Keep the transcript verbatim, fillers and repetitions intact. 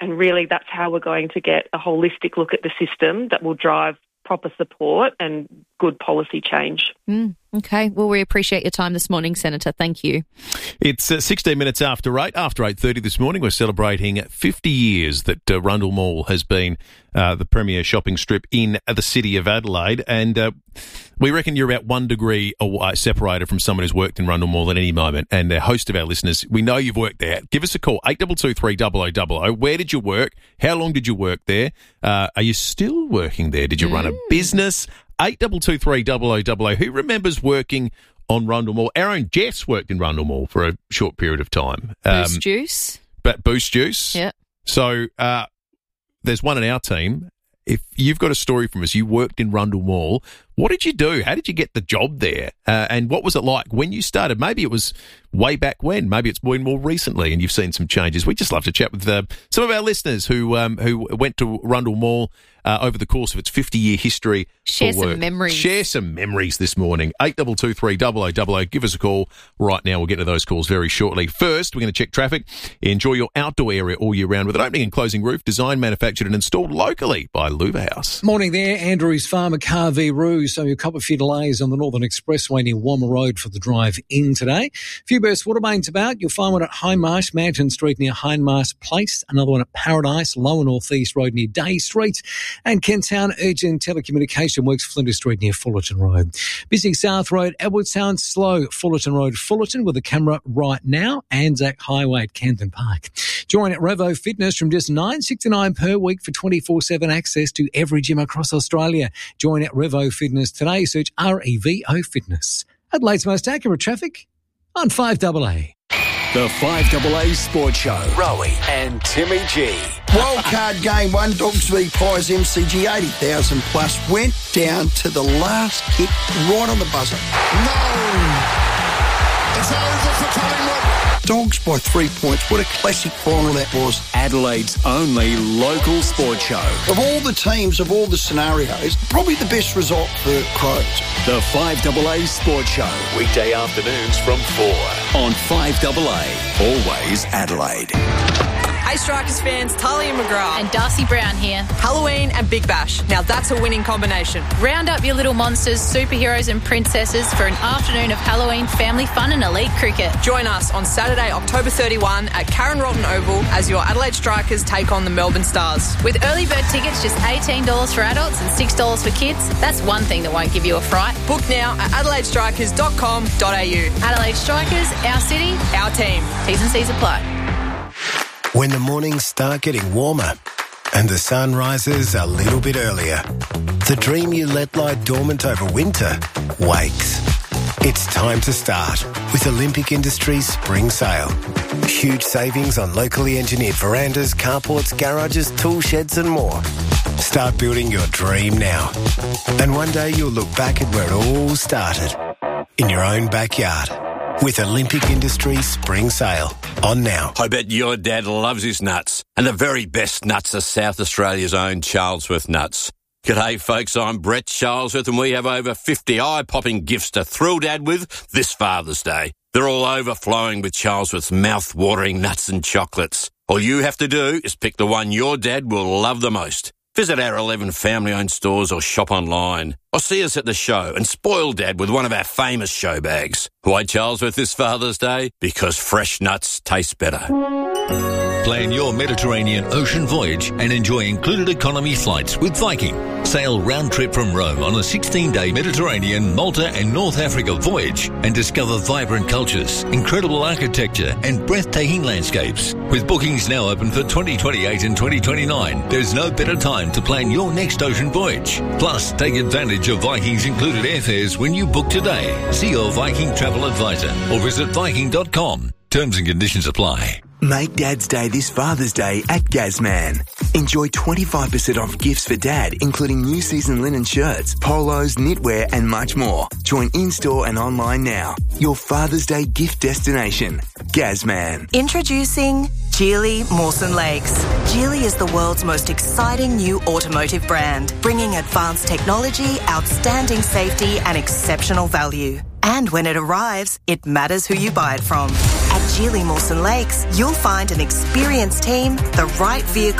And really that's how we're going to get a holistic look at the system that will drive proper support and good policy change. Mm, okay. Well, we appreciate your time this morning, Senator. Thank you. It's uh, sixteen minutes after eight. After eight thirty this morning, we're celebrating fifty years that uh, Rundle Mall has been uh, the premier shopping strip in the city of Adelaide. And uh, we reckon you're about one degree away, separated from someone who's worked in Rundle Mall at any moment. And a host of our listeners, we know you've worked there. Give us a call, eight two two three double oh double oh. Where did you work? How long did you work there? Uh, are you still working there? Did you mm. run a business? eight two two three double oh double oh. Who remembers working on Rundle Mall? Our own Jess worked in Rundle Mall for a short period of time. Boost um, Juice. But Boost Juice. Yeah. So uh, there's one in our team. If you've got a story from us, you worked in Rundle Mall. What did you do? How did you get the job there? Uh, and what was it like when you started? Maybe it was way back when. Maybe it's been more recently and you've seen some changes. We'd just love to chat with uh, some of our listeners who um, who went to Rundle Mall uh, over the course of its fifty-year history. Share for work. some memories. Share some memories this morning. eight two two three double oh double oh. Give us a call right now. We'll get to those calls very shortly. First, we're going to check traffic. Enjoy your outdoor area all year round with an opening and closing roof designed, manufactured and installed locally by Luva House. Morning there, Andrews Farmer Car v Roo. So a couple of few delays on the Northern Expressway near Wammer Road for the drive in today. A few burst water mains about. You'll find one at Hindmarsh, Manton Street near Hindmarsh Place. Another one at Paradise, Lower North East Road near Day Street. And Kentstown Urgent Telecommunication Works, Flinders Street near Fullerton Road. Busy South Road, Edwardstown, slow Fullerton Road, Fullerton with a camera right now. Anzac Highway at Camden Park. Join at Revo Fitness from just nine dollars sixty-nine per week for twenty-four seven access to every gym across Australia. Join at Revo Fitness today. Search R E V O Fitness. Adelaide's most accurate traffic on five A A. The five A A Sports Show. Rowie and Timmy G. Wildcard game one, Dogs v Pies M C G, eighty thousand plus, went down to the last kick right on the buzzer. No! It's over for Collingwood. Dogs by three points. What a classic final that was. Adelaide's only local sports show. Of all the teams, of all the scenarios, probably the best result for Crows. The five A A Sports Show. Weekday afternoons from four on five A A. Always Adelaide. Hey Strikers fans, Talia McGrath and Darcy Brown here. Halloween and Big Bash. Now that's a winning combination. Round up your little monsters, superheroes and princesses for an afternoon of Halloween family fun and elite cricket. Join us on Saturday, October thirty-first at Karen Rotten Oval as your Adelaide Strikers take on the Melbourne Stars. With early bird tickets just eighteen dollars for adults and six dollars for kids, that's one thing that won't give you a fright. Book now at adelaide strikers dot com dot a u. Adelaide Strikers, our city, our team. T's and C's apply. When the mornings start getting warmer and the sun rises a little bit earlier, the dream you let lie dormant over winter wakes. It's time to start with Olympic Industries Spring Sale. Huge savings on locally engineered verandas, carports, garages, tool sheds and more. Start building your dream now. And one day you'll look back at where it all started, in your own backyard. With Olympic Industries Spring Sale. On now. I bet your dad loves his nuts. And the very best nuts are South Australia's own Charlesworth nuts. G'day folks, I'm Brett Charlesworth and we have over fifty eye-popping gifts to thrill Dad with this Father's Day. They're all overflowing with Charlesworth's mouth-watering nuts and chocolates. All you have to do is pick the one your dad will love the most. Visit our eleven family-owned stores or shop online. Or see us at the show and spoil Dad with one of our famous show bags. Why Charlesworth this Father's Day? Because fresh nuts taste better. Plan your Mediterranean ocean voyage and enjoy included economy flights with Viking. Sail round trip from Rome on a sixteen-day Mediterranean, Malta and North Africa voyage and discover vibrant cultures, incredible architecture and breathtaking landscapes. With bookings now open for twenty twenty-eight and twenty twenty-nine, there's no better time to plan your next ocean voyage. Plus, take advantage of Viking's included airfares when you book today. See your Viking travel advisor or visit viking dot com. Terms and conditions apply. Make Dad's Day this Father's Day at Gazman. Enjoy twenty-five percent off gifts for Dad, including new season linen shirts, polos, knitwear and much more. Join in-store and online now. Your Father's Day gift destination. Gazman. Introducing Geely Mawson Lakes. Geely is the world's most exciting new automotive brand, bringing advanced technology, outstanding safety and exceptional value. And when it arrives, it matters who you buy it from. At At Geely Mawson Lakes, you'll find an experienced team, the right vehicle